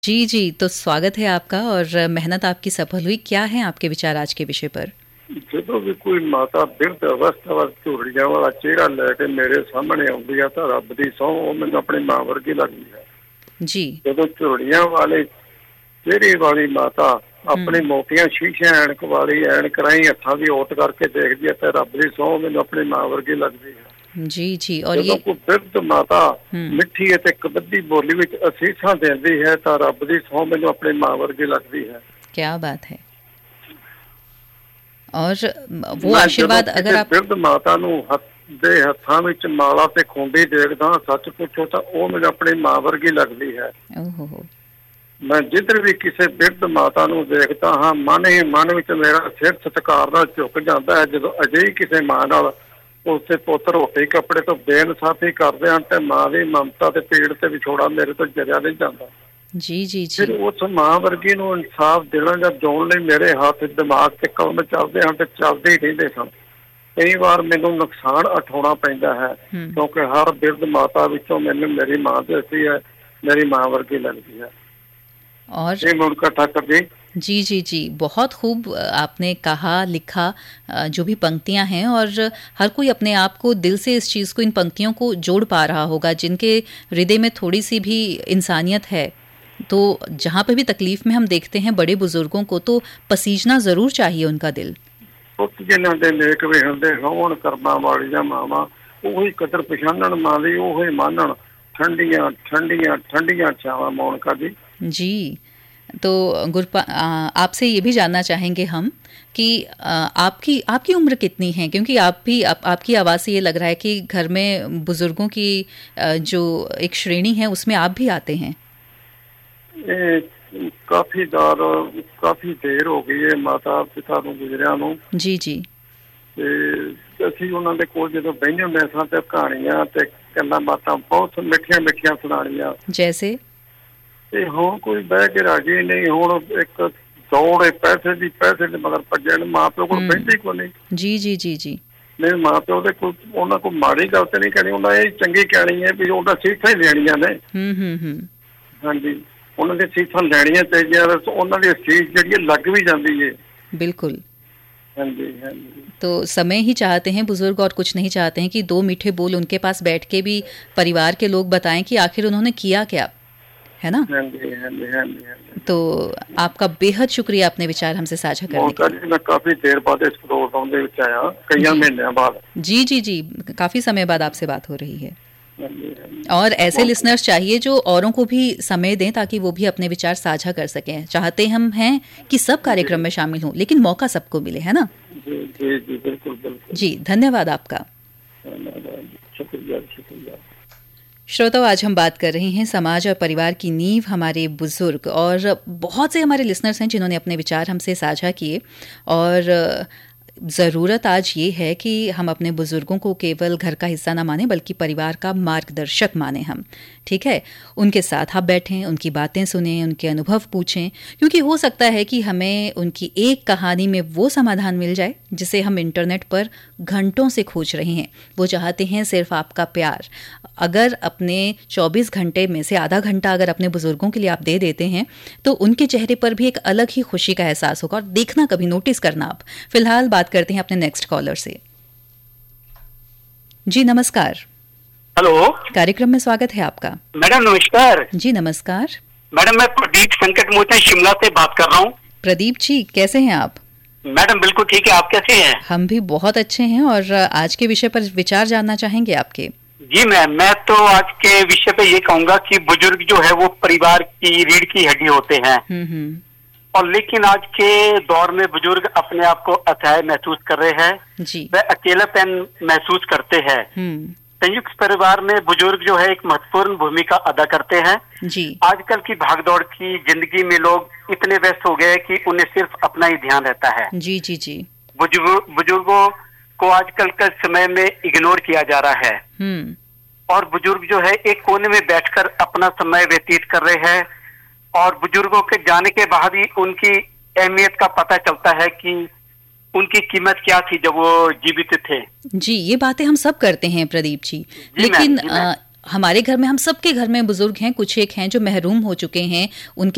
जी, जी। तो स्वागत है आपका और मेहनत आपकी सफल हुई। क्या है आपके विचार आज के विषय पर? ਜਦੋਂ ਵੀ ਕੋਈ ਮਾਤਾ ਬਿਰਧ ਅਵਸਥਾ ਵਿੱਚ ਝੁਰੜੀਆਂ ਵਾਲਾ ਚਿਹਰਾ ਲੈ ਕੇ ਮੇਰੇ ਸਾਹਮਣੇ ਆਉਂਦੀ ਆ ਤਾਂ ਰੱਬ ਦੀ ਸਹੁੰ ਉਹ ਮੈਨੂੰ ਆਪਣੀ ਮਾਂ ਵਰਗੀ ਲੱਗਦੀ ਹੈ। जी। ਜਦੋਂ ਝੁਰੜੀਆਂ ਵਾਲੇ ਚਿਹਰੇ ਵਾਲੀ ਮਾਤਾ ਆਪਣੀ ਮੋਟੀਆਂ ਸ਼ੀਸ਼ੇ ਐਨਕ ਵਾਲੀ ਐਨਕ ਰਾਹੀਂ ਹੱਥਾਂ ਦੀ ਓਟ ਕਰਕੇ ਦੇਖਦੀ ਹੈ ਤਾਂ ਰੱਬ ਦੀ ਸਹੁੰ ਮੈਨੂੰ ਆਪਣੀ ਮਾਂ ਵਰਗੀ ਲੱਗਦੀ ਹੈ। जी, जी। और ਜਦੋਂ ये ਕੋਈ ਬਿਰਧ ਮਾਤਾ ਮਿੱਠੀ ਅਤੇ ਕਬੱਦੀ ਬੋਲੀ ਵਿੱਚ ਅਸੀਸਾਂ ਦਿੰਦੀ ਹੈ ਤਾਂ ਰੱਬ ਦੀ ਸਹੁੰ ਮੈਨੂੰ ਆਪਣੀ ਮਾਂ ਵਰਗੀ ਲੱਗਦੀ ਹੈ। क्या बात है। और वो आशीर्वाद अगर आप ਬਿਰਧ ਮਾਤਾ ਨੂੰ ਦੇ ਹੱਥਾਂ ਵਿੱਚ ਮਾਲਾ ਤੇ ਖੁੰਡੀ ਦੇਖਦਾ ਸੱਚ ਪੁੱਛੋ ਤਾਂ ਉਹ ਮੈਨੂੰ ਆਪਣੀ ਮਾਂ ਵਰਗੀ ਲੱਗਦੀ ਹੈ। ओहो। ਮੈਂ ਜਿੱਧਰ ਵੀ ਕਿਸੇ ਬਿਰਧ ਮਾਤਾ ਨੂੰ ਦੇਖਦਾ ਹਾਂ ਮਨ ਹੀ ਮਨ ਵਿੱਚ ਮੇਰਾ ਸਿਰ ਸਤਿਕਾਰ ਨਾਲ ਝੁਕ ਜਾਂਦਾ ਹੈ। ਜਦੋਂ ਅਜਿਹੀ ਕਿਸੇ ਮਾਂ ਨਾਲ ਉਸਦੇ ਪੁੱਤ ਰੋਟੀ ਕੱਪੜੇ ਤੋਂ ਬੇਇਨਸਾਫੀ ਕਰਦੇ ਹਨ ਤੇ ਮਾਂ ਦੀ ਮਮਤਾ ਤੇ ਪੀੜ ਤੇ ਵਿਛੋੜਾ ਮੇਰੇ ਤੋਂ ਜਰਿਆ ਨਹੀਂ ਜਾਂਦਾ। जी, जी, जी। ਫਿਰ ਉਸ ਮਾਂ ਵਰਗੀ ਨੂੰ ਇਨਸਾਫ ਦੇਣਾ ਜਾਂ ਜਿਉਣ ਲਈ ਮੇਰੇ ਹੱਥ ਦਿਮਾਗ ਤੇ ਕਲਮ ਚੱਲਦੇ ਹਨ ਤੇ ਚੱਲਦੇ ਹੀ ਰਹਿੰਦੇ ਸਨ। ਕਈ ਵਾਰ ਮੈਨੂੰ ਨੁਕਸਾਨ ਉਠਾਉਣਾ ਪੈਂਦਾ ਹੈ ਕਿਉਂਕਿ ਹਰ ਬਿਰਧ ਮਾਤਾ ਵਿੱਚੋਂ ਮੈਨੂੰ ਮੇਰੀ ਮਾਂ ਦੱਸਦੀ ਹੈ ਮੇਰੀ ਮਾਂ ਵਰਗੀ ਲੱਗਦੀ ਹੈ। और ਇਹ ਮੁੜ ਇਕੱਠਾ ਕਰਦੇ जी, जी, जी। बहुत खूब आपने कहा, लिखा जो भी पंक्तियां हैं और हर कोई अपने आप को दिल से इस चीज़ को, इन पंक्तियों को जोड़ पा रहा होगा जिनके हृदय में थोड़ी सी भी इंसानियत है। तो जहाँ पे भी तकलीफ में हम देखते हैं बड़े बुजुर्गों को तो पसीजना ज़रूर चाहिए उनका दिल। ਪੁੱਤ ਜਿਨ੍ਹਾਂ ਦੇ ਨੇਕ ਵੇਖਦੇ ਹੋਣ ਕਰਮਾਂ ਵਾਲੀਆਂ ਮਾਵਾਂ ਉਹੀ ਕਦਰ ਪਛਾਣਨ ਮਾਂ ਦੀ ਉਹੀ ਮਾਨਣ ਠੰਡੀਆਂ ਠੰਡੀਆਂ ਠੰਡੀਆਂ ਛਾਵਾਂ ਮੌਨਕਾ ਦੀ। जी। तो आपसे ये भी जानना चाहेंगे हम कि आपकी आपकी उम्र कितनी है, क्योंकि आप भी आपकी आवाज़ से ये लग रहा है कि घर में बुजुर्गों की जो एक श्रेणी है उसमें आप भी आते हैं। ਕਾਫੀ ਦੇਰ ਹੋ ਗਈ ਹੈ ਮਾਤਾ ਪਿਤਾ ਨੂੰ ਗੁਜ਼ਰਿਆਂ ਨੂੰ। जी, जी। ਤੇ ਅਸੀਂ ਉਹਨਾਂ ਦੇ ਕੋਲ ਜਦੋਂ ਬਹਿੰਦੇ ਹੁੰਦੇ ਸਾਂ ਤੇ ਕਹਾਣੀਆਂ ਤੇ ਗੱਲਾਂ ਬਾਤਾਂ ਬਹੁਤ ਮਿੱਠੀਆਂ ਮਿੱਠੀਆਂ ਸੁਣਾਉਣੀਆਂ। जैसे? ਤੇ ਹੁਣ ਕੋਈ ਬਹਿ ਕੇ ਰਾਜੀ ਨਹੀਂ। ਹੁਣ ਇੱਕ ਦੌੜ ਪੈਸੇ ਦੀ ਮਗਰ ਭੱਜਣ ਮਾਂ ਪਿਓ ਕੋਲ ਬਹਿੰਦੇ ਕੋਈ ਨਹੀਂ। जी, जी, जी, जी। ਨਹੀਂ ਮਾਂ ਪਿਓ ਦੇ ਕੋਲ ਉਹਨਾਂ ਕੋਲ ਮਾੜੀ ਗੱਲ ਤੇ ਨਹੀਂ ਕਹਿਣੀ, ਉਹਨਾਂ ਇਹ ਚੰਗੀ ਕਹਿਣੀ ਹੈ ਵੀ ਉਹਨਾਂ ਸੀਟਾਂ ਹੀ ਲੈਣੀਆਂ ਨੇ। ਹਾਂਜੀ, ਉਹਨਾਂ ਦੀ ਸੀਟਾਂ ਲੈਣੀਆਂ ਚਾਹੀਦੀਆਂ ਉਹਨਾਂ ਦੀ ਸੀਟ ਜਿਹੜੀ ਹੈ ਲੱਗ ਵੀ ਜਾਂਦੀ ਹੈ। बिल्कुल। ਹਾਂਜੀ ਹਾਂਜੀ। तो समय ही चाहते हैं बुजुर्ग और कुछ नहीं चाहते हैं कि दो मीठे बोल उनके पास बैठ के भी परिवार के लोग बताएं कि आखिर उन्होंने किया क्या, है ना? ਹਾਂਜੀ ਹਾਂਜੀ ਹਾਂਜੀ ਹਾਂਜੀ। तो आपका बेहद शुक्रिया अपने विचार हमसे साझा करने के लिए। मैं काफी देर बाद इस प्रोग्राम ਦੇ ਵਿੱਚ ਆਇਆ ਕਈ ਮਹੀਨਿਆਂ ਬਾਅਦ। जी, जी, जी। काफी समय बाद आपसे बात हो रही है। और ऐसे लिसनर्स चाहिए जो औरों को भी समय दें ताकि वो भी अपने विचार साझा कर सकें। चाहते हम हैं कि सब कार्यक्रम में शामिल हों लेकिन मौका सबको मिले, है ना? जी जी जी बिल्कुल बिल्कुल। जी, धन्यवाद आपका। शुक्रिया शुक्रिया। श्रोताओं, आज हम बात कर रहे हैं समाज और परिवार की नींव हमारे बुजुर्ग, और बहुत से हमारे लिसनर्स हैं जिन्होंने अपने विचार हमसे साझा किए। और ज़रूरत आज ये है कि हम अपने बुजुर्गों को केवल घर का हिस्सा ना माने बल्कि परिवार का मार्गदर्शक माने हम। ठीक है, उनके साथ आप बैठें, उनकी बातें सुनें, उनके अनुभव पूछें, क्योंकि हो सकता है कि हमें उनकी एक कहानी में वो समाधान मिल जाए जिसे हम इंटरनेट पर घंटों से खोज रहे हैं। वो चाहते हैं सिर्फ आपका प्यार। अगर अपने 24 घंटे में से आधा घंटा अगर अपने बुजुर्गों के लिए आप दे देते हैं तो उनके चेहरे पर भी एक अलग ही खुशी का एहसास होगा। और देखना, कभी नोटिस करना आप। फिलहाल बात करते हैं अपने नेक्स्ट कॉलर से। जी नमस्कार। हेलो, कार्यक्रम में स्वागत है आपका। मैडम नमस्कार। जी नमस्कार। मैडम मैं प्रदीप संकट मोचन शिमला से बात कर रहा हूँ। प्रदीप जी, कैसे हैं आप? मैडम बिल्कुल ठीक है, आप कैसे हैं? हम भी बहुत अच्छे हैं और आज के विषय पर विचार जानना चाहेंगे आपके। जी मैम, मैं तो आज के विषय पे ये कहूंगा कि बुजुर्ग जो है वो परिवार की रीढ़ की हड्डी होते हैं। और लेकिन आज के दौर में बुजुर्ग अपने आप को असहाय महसूस कर रहे हैं जी। वह अकेलापन महसूस करते हैं। संयुक्त परिवार में बुजुर्ग जो है एक महत्वपूर्ण भूमिका अदा करते हैं जी। आजकल की भागदौड़ की जिंदगी में लोग इतने व्यस्त हो गए कि उन्हें सिर्फ अपना ही ध्यान रहता है। जी जी जी। बुजुर्गों को आजकल के समय में इग्नोर किया जा रहा है और बुजुर्ग जो है एक कोने में बैठकर अपना समय व्यतीत कर रहे हैं। और बुजुर्गों के जाने के बाद ही उनकी अहमियत का पता चलता है कि उनकी कीमत क्या थी जब वो जीवित थे। जी, ये बातें हम सब करते हैं प्रदीप जी, लेकिन हमारे घर में, हम सबके घर में बुजुर्ग हैं, कुछ एक हैं जो महरूम हो चुके हैं, उनके